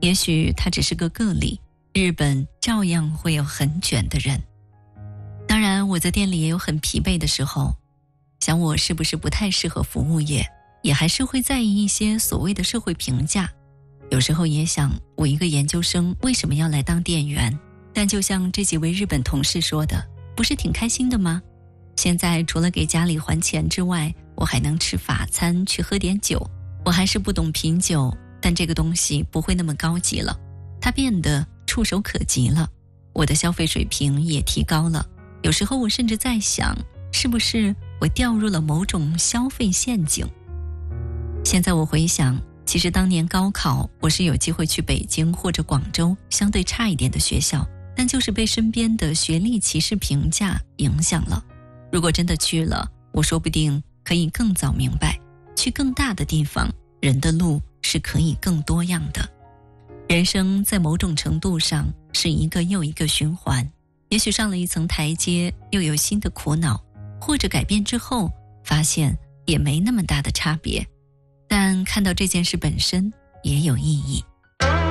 也许它只是个个例，日本照样会有很卷的人。当然，我在店里也有很疲惫的时候，想我是不是不太适合服务业，也还是会在意一些所谓的社会评价。有时候也想，我一个研究生为什么要来当店员？但就像这几位日本同事说的，不是挺开心的吗？现在除了给家里还钱之外，我还能吃法餐，去喝点酒。我还是不懂品酒，但这个东西不会那么高级了，它变得触手可及了，我的消费水平也提高了。有时候我甚至在想，是不是我掉入了某种消费陷阱？现在我回想，其实当年高考我是有机会去北京或者广州相对差一点的学校，但就是被身边的学历歧视评价影响了。如果真的去了，我说不定可以更早明白，去更大的地方，人的路是可以更多样的。人生在某种程度上是一个又一个循环，也许上了一层台阶，又有新的苦恼，或者改变之后，发现也没那么大的差别。但看到这件事本身也有意义。